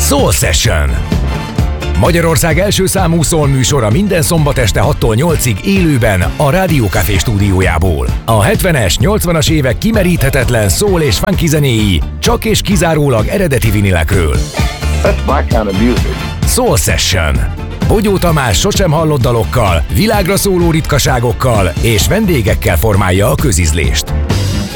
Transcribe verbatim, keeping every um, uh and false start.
Soul Session. Magyarország első számú soul műsora minden szombat este hattól nyolcig élőben a Rádió Café stúdiójából. A hetvenes, nyolcvanas évek kimeríthetetlen soul és funky zenéi csak és kizárólag eredeti vinilekről. That's my kind of music. Soul Session. Bogyó Tamás sosem hallott dalokkal, világra szóló ritkaságokkal és vendégekkel formálja a közizlést.